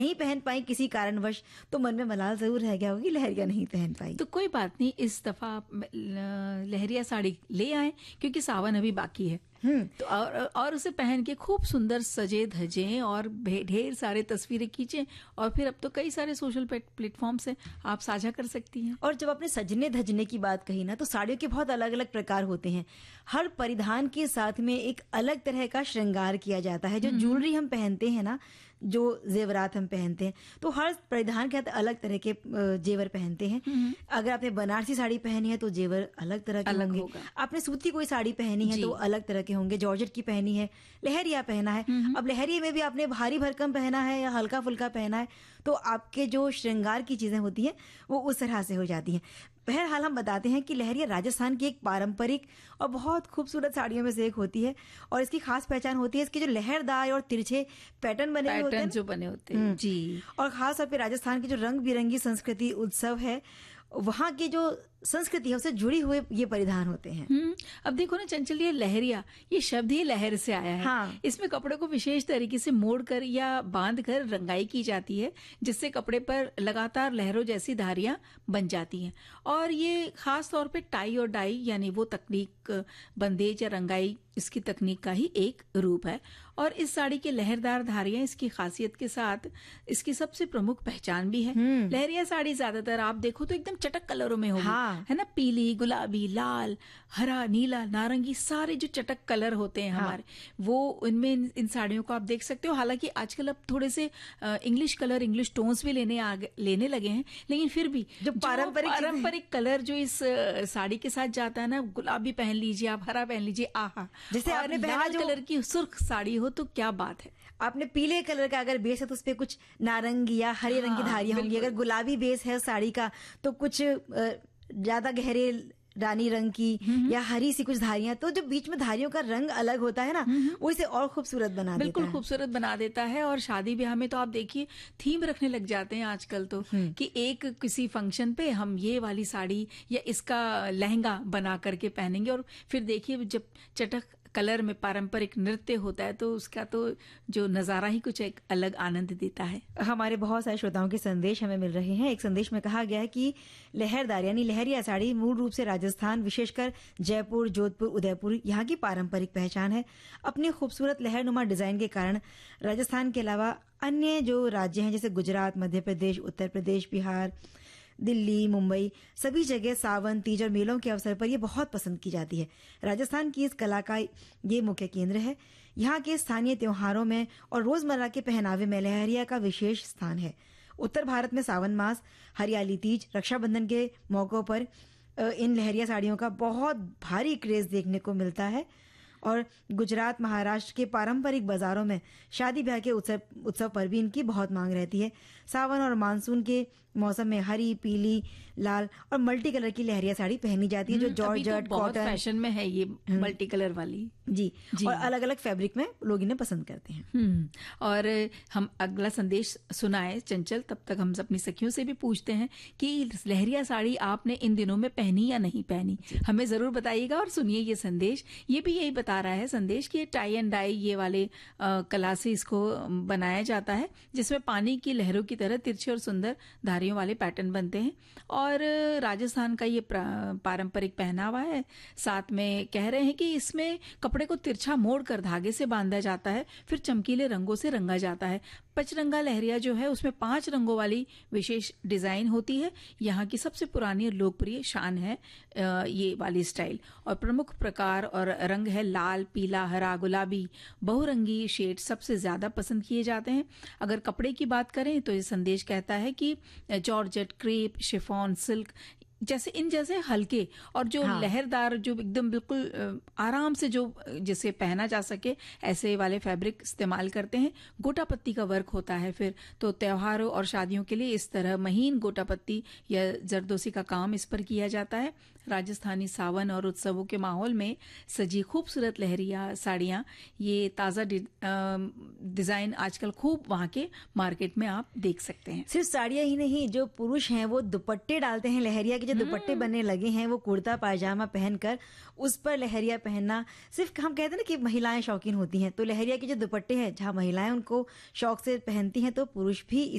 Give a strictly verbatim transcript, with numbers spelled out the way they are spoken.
नहीं पहन पाई किसी कारणवश, तो मन में मलाल जरूर रह गया होगी, लहरिया नहीं पहन पाई। तो कोई बात नहीं, इस दफा आप लहरिया साड़ी ले आए क्योंकि सावन अभी बाकी है। तो और, और उसे पहन के खूब सुंदर सजे धजे और ढेर सारे तस्वीरें खींचे, और फिर अब तो कई सारे सोशल प्लेटफॉर्म से आप साझा कर सकती हैं। और जब आपने सजने धजने की बात कही ना, तो साड़ियों के बहुत अलग अलग प्रकार होते हैं। हर परिधान के साथ में एक अलग तरह का श्रृंगार किया जाता है। जो ज्वेलरी हम पहनते हैं ना, जो जेवरात हम पहनते हैं, तो हर परिधान के साथ अलग तरह के जेवर पहनते हैं। अगर आपने बनारसी साड़ी पहनी है तो जेवर अलग तरह के होंगे, आपने सूती कोई साड़ी पहनी है तो अलग तरह के होंगे, जॉर्जेट की पहनी है, लहरिया पहना है, अब लहरिया में भी आपने भारी भरकम पहना है या हल्का फुल्का पहना है, तो आपके जो श्रृंगार की चीजें होती हैं वो उस तरह से हो जाती हैं। बहरहाल हम बताते हैं कि लहरिया राजस्थान की एक पारंपरिक और बहुत खूबसूरत साड़ियों में से एक होती है, और इसकी खास पहचान होती है इसके जो लहरदार और तिरछे पैटर्न बने हुए होते हैं, जो बने होते हैं जी। और खास तौर पे राजस्थान की जो रंग बिरंगी संस्कृति उत्सव है, वहाँ की जो संस्कृति है उससे जुड़ी हुए ये परिधान होते हैं। हम्म अब देखो ना चंचल, ये लहरिया, ये शब्द ही लहर से आया है। हाँ। इसमें कपड़े को विशेष तरीके से मोड़कर या बांधकर रंगाई की जाती है, जिससे कपड़े पर लगातार लहरों जैसी धारियां बन जाती हैं। और ये खास तौर पे टाई और डाई यानी वो तकनीक, बंदेज या रंगाई, इसकी तकनीक का ही एक रूप है। और इस साड़ी के लहरदार धारियां इसकी खासियत के साथ इसकी सबसे प्रमुख पहचान भी है। लहरिया साड़ी ज्यादातर आप देखो तो एकदम चटक कलरों में होगी। हाँ। है ना, पीली, गुलाबी, लाल, हरा, नीला, नारंगी, सारे जो चटक कलर होते हैं। हाँ। हमारे वो इनमें इन, इन साड़ियों को आप देख सकते हो। हालांकि आजकल अब थोड़े से इंग्लिश कलर, इंग्लिश टोन्स भी लेने आ लेने लगे हैं, लेकिन फिर भी जो पारंपरिक पारंपरिक कलर जो इस साड़ी के साथ जाता है ना, गुलाबी पहन लीजिए आप, हरा पहन लीजिए, आहा, जैसे आपने लाल कलर की सुर्ख साड़ी हो तो क्या बात है। आपने पीले कलर का अगर बेस है तो उस पे कुछ नारंगी या हरे हाँ, रंग की धारियां होंगी। अगर गुलाबी बेस है साड़ी का तो कुछ ज्यादा गहरे रानी रंग की या हरी सी कुछ धारियां, तो जो बीच में धारियों का रंग अलग होता है ना, वो इसे और खूबसूरत बना देता है। बिल्कुल खूबसूरत बना देता है। और शादी ब्याह में तो आप देखिए थीम रखने लग जाते हैं आजकल तो, कि एक किसी फंक्शन पे हम ये वाली साड़ी या इसका लहंगा बना करके पहनेंगे, और फिर देखिए जब चटक कलर में पारंपरिक नृत्य होता है तो उसका तो जो नजारा ही कुछ एक अलग आनंद देता है। हमारे बहुत सारे श्रोताओं के संदेश हमें मिल रहे हैं। एक संदेश में कहा गया है कि लहरदार यानी लहरिया साड़ी मूल रूप से राजस्थान, विशेषकर जयपुर, जोधपुर, उदयपुर यहाँ की पारंपरिक पहचान है। अपनी खूबसूरत लहरनुमा डिजाइन के कारण राजस्थान के अलावा अन्य जो राज्य हैं जैसे गुजरात, मध्य प्रदेश, उत्तर प्रदेश, बिहार, दिल्ली, मुंबई, सभी जगह सावन, तीज और मेलों के अवसर पर यह बहुत पसंद की जाती है। राजस्थान की इस कला का ये मुख्य केंद्र है। यहाँ के स्थानीय त्योहारों में और रोजमर्रा के पहनावे में लहरिया का विशेष स्थान है। उत्तर भारत में सावन मास, हरियाली तीज, रक्षाबंधन के मौकों पर इन लहरिया साड़ियों का बहुत भारी क्रेज देखने को मिलता है। और गुजरात, महाराष्ट्र के पारंपरिक बाजारों में शादी ब्याह के उत्सव उत्सव पर भी इनकी बहुत मांग रहती है। सावन और मानसून के मौसम में हरी, पीली, लाल और मल्टी कलर की लहरिया साड़ी पहनी जाती है, जो जॉर्जेट, तो कॉटन फैशन में है ये मल्टी कलर वाली जी, जी और अलग अलग फैब्रिक में लोग इन्हें पसंद करते हैं। और हम अगला संदेश सुनाए चंचल, तब तक हम अपनी सखियों से भी पूछते हैं कि लहरिया साड़ी आपने इन दिनों में पहनी या नहीं पहनी, हमें जरूर बताइएगा। और सुनिए ये संदेश, ये भी यही बता रहा है संदेश कि टाई एंड डाई ये वाले आ, कला से इसको बनाया जाता है, जिसमें पानी की लहरों की तरह तिरछे और सुंदर धारियों वाले पैटर्न बनते हैं। और राजस्थान का ये पारंपरिक पहनावा है। साथ में कह रहे हैं कि इसमें कपड़े को तिरछा मोड़कर धागे से बांधा जाता है, फिर चमकीले रंगों से रंगा जाता है। पचरंगा लहरिया जो है उसमें पांच रंगों वाली विशेष डिजाइन होती है। यहाँ की सबसे पुरानी और लोकप्रिय शान है ये वाली स्टाइल। और प्रमुख प्रकार और रंग है लाल, पीला, हरा, गुलाबी। बहुरंगी शेड सबसे ज्यादा पसंद किए जाते हैं। अगर कपड़े की बात करें तो ये संदेश कहता है कि जॉर्जेट, क्रेप, शिफॉन, सिल्क जैसे इन जैसे हल्के और जो हाँ। लहरदार, जो एकदम बिल्कुल आराम से जो जिसे पहना जा सके ऐसे वाले फैब्रिक इस्तेमाल करते हैं। गोटा पत्ती का वर्क होता है फिर तो त्योहारों और शादियों के लिए इस तरह महीन गोटा पत्ती या जरदोसी का काम इस पर किया जाता है। राजस्थानी सावन और उत्सवों के माहौल में सजी खूबसूरत लहरिया साड़ियां, ये ताजा डिजाइन आजकल खूब वहां के मार्केट में आप देख सकते हैं। सिर्फ साड़ियां ही नहीं, जो पुरुष हैं वो दुपट्टे डालते हैं लहरिया के, जो दुपट्टे बनने लगे हैं वो कुर्ता पायजामा पहनकर उस पर लहरिया पहनना, सिर्फ हम कहते हैं ना कि महिलाएं शौकीन होती हैं, तो लहरिया के जो दुपट्टे हैं जहाँ महिलाएं उनको शौक से पहनती हैं तो पुरुष भी